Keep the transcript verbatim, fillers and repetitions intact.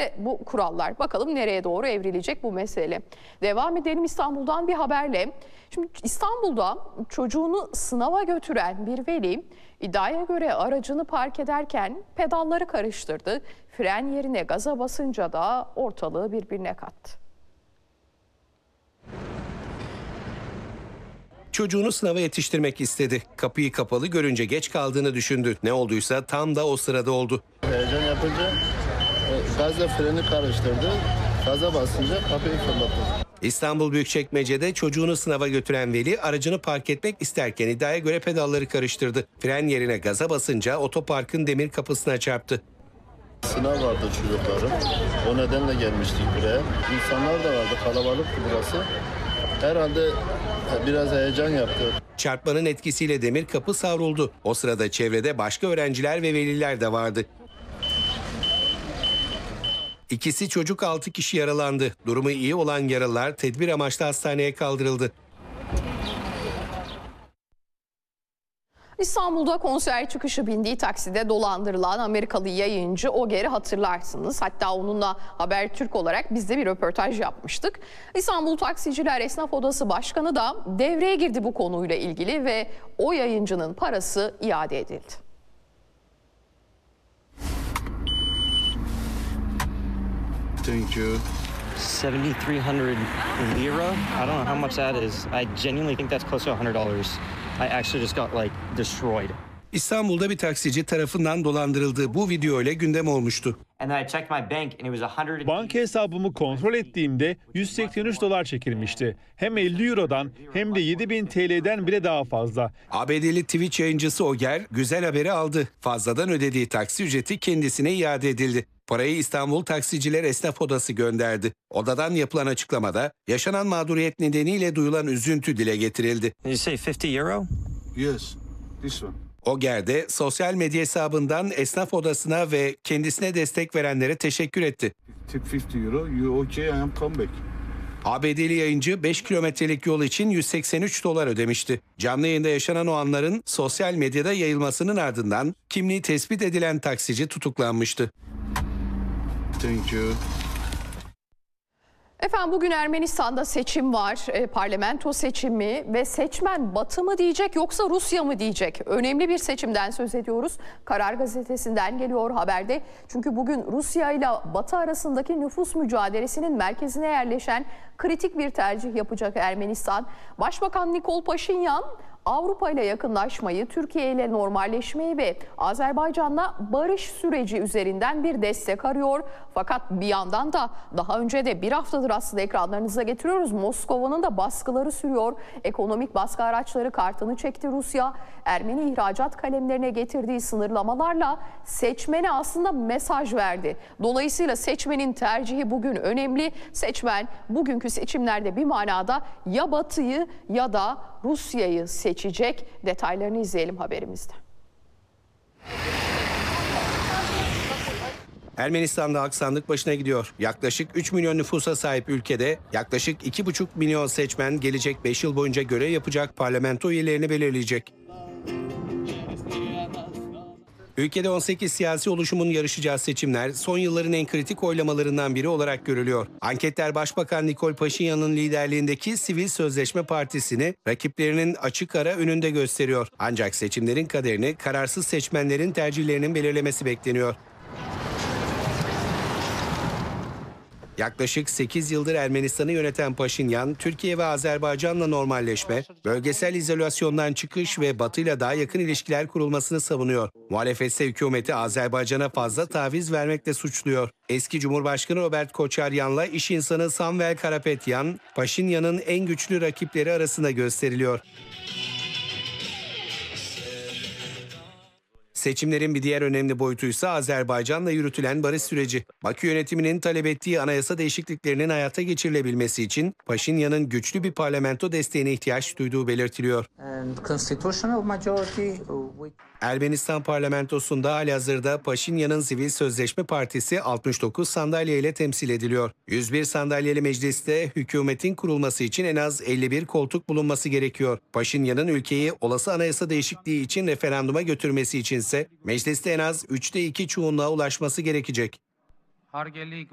Türkiye'de bu kurallar. Bakalım nereye doğru evrilecek bu mesele. Devam edelim İstanbul'dan bir haberle. Şimdi İstanbul'da çocuğunu sınava götüren bir veli iddiaya göre aracını park ederken pedalları karıştırdı. Fren yerine gaza basınca da ortalığı birbirine kattı. Çocuğunu sınava yetiştirmek istedi. Kapıyı kapalı görünce geç kaldığını düşündü. Ne olduysa tam da o sırada oldu. Heyecan yapınca e, gazla freni karıştırdı. Gaza basınca kapıyı fırlattı. İstanbul Büyükçekmece'de çocuğunu sınava götüren veli aracını park etmek isterken iddiaya göre pedalları karıştırdı. Fren yerine gaza basınca otoparkın demir kapısına çarptı. Sınav vardı çocukların. O nedenle gelmiştik buraya. İnsanlar da vardı. Kalabalıktı burası. Herhalde biraz heyecan yaptı. Çarpmanın etkisiyle demir kapı savruldu. O sırada çevrede başka öğrenciler ve veliler de vardı. İkisi çocuk, altı kişi yaralandı. Durumu iyi olan yaralılar tedbir amaçlı hastaneye kaldırıldı. İstanbul'da konser çıkışı bindiği takside dolandırılan Amerikalı yayıncı Oger'i hatırlarsınız. Hatta onunla Habertürk olarak biz de bir röportaj yapmıştık. İstanbul Taksiciler Esnaf Odası Başkanı da devreye girdi bu konuyla ilgili ve o yayıncının parası iade edildi. Thank you. seventy-three hundred lira. I don't know how much that is. I genuinely think that's close to one hundred dollars. I actually just got like destroyed. İstanbul'da bir taksici tarafından dolandırıldığı bu video ile gündem olmuştu. Banka hesabımı kontrol ettiğimde yüz seksen üç dolar çekilmişti. Hem elli eurodan hem de yedi bin T L'den bile daha fazla. A B D'li Twitch yayıncısı Oger güzel haberi aldı. Fazladan ödediği taksi ücreti kendisine iade edildi. Parayı İstanbul Taksiciler Esnaf Odası gönderdi. Odadan yapılan açıklamada yaşanan mağduriyet nedeniyle duyulan üzüntü dile getirildi. Did you say fifty euro? Yes, this one. Oger de sosyal medya hesabından esnaf odasına ve kendisine destek verenlere teşekkür etti. Tip fifty euro. You okay? I am come back. A B D'li yayıncı beş kilometrelik yol için yüz seksen üç dolar ödemişti. Canlı yayında yaşanan o anların sosyal medyada yayılmasının ardından kimliği tespit edilen taksici tutuklanmıştı. Thank you. Efendim bugün Ermenistan'da seçim var, e, parlamento seçimi ve seçmen Batı mı diyecek yoksa Rusya mı diyecek? Önemli bir seçimden söz ediyoruz. Karar Gazetesi'nden geliyor haberde. Çünkü bugün Rusya ile Batı arasındaki nüfus mücadelesinin merkezine yerleşen kritik bir tercih yapacak Ermenistan. Başbakan Nikol Paşinyan Avrupa ile yakınlaşmayı, Türkiye ile normalleşmeyi ve Azerbaycan'la barış süreci üzerinden bir destek arıyor. Fakat bir yandan da daha önce de bir haftadır aslında ekranlarınıza getiriyoruz. Moskova'nın da baskıları sürüyor. Ekonomik baskı araçları kartını çekti Rusya. Ermeni ihracat kalemlerine getirdiği sınırlamalarla seçmene aslında mesaj verdi. Dolayısıyla seçmenin tercihi bugün önemli. Seçmen bugünkü seçimlerde bir manada ya Batı'yı ya da Rusya'yı seçecek. Detaylarını izleyelim haberimizde. Ermenistan'da halk sandık başına gidiyor. Yaklaşık üç milyon nüfusa sahip ülkede yaklaşık iki buçuk milyon seçmen gelecek beş yıl boyunca görev yapacak parlamento üyelerini belirleyecek. Ülkede on sekiz siyasi oluşumun yarışacağı seçimler son yılların en kritik oylamalarından biri olarak görülüyor. Anketler Başbakan Nikol Paşinyan'ın liderliğindeki Sivil Sözleşme Partisi'ni rakiplerinin açık ara önünde gösteriyor. Ancak seçimlerin kaderini kararsız seçmenlerin tercihlerinin belirlemesi bekleniyor. Yaklaşık sekiz yıldır Ermenistan'ı yöneten Paşinyan, Türkiye ve Azerbaycan'la normalleşme, bölgesel izolasyondan çıkış ve Batı'yla daha yakın ilişkiler kurulmasını savunuyor. Muhalefet ise hükümeti Azerbaycan'a fazla taviz vermekle suçluyor. Eski Cumhurbaşkanı Robert Koçaryan'la iş insanı Samvel Karapetyan, Paşinyan'ın en güçlü rakipleri arasında gösteriliyor. Seçimlerin bir diğer önemli boyutuysa Azerbaycan'la yürütülen barış süreci. Bakü yönetiminin talep ettiği anayasa değişikliklerinin hayata geçirilebilmesi için Paşinyan'ın güçlü bir parlamento desteğine ihtiyaç duyduğu belirtiliyor. Ermenistan parlamentosunda halihazırda Paşinyan'ın Sivil Sözleşme Partisi altmış dokuz sandalye ile temsil ediliyor. yüz bir sandalyeli mecliste hükümetin kurulması için en az elli bir koltuk bulunması gerekiyor. Paşinyan'ın ülkeyi olası anayasa değişikliği için referanduma götürmesi içinse mecliste en az üçte iki çoğunluğa ulaşması gerekecek.